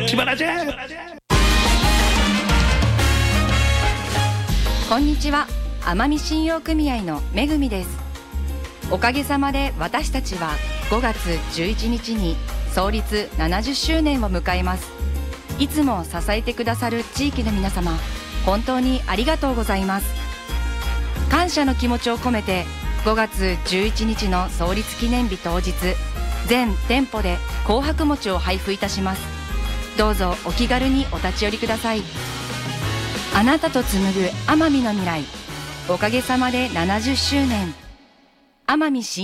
千葉ラジェ。 こんにちは、奄美信用組合のめぐみです。おかげさまで私たちは5月11日に創立70周年を迎えます。いつも支えてくださる地域の皆様、本当にありがとうございます。感謝の気持ちを込めて5月11日の創立記念日当日、全店舗で紅白餅を配布いたします。どうぞお気軽にお立ち寄りください。あなたと紡ぐ奄美の未来、おかげさまで70周年。奄美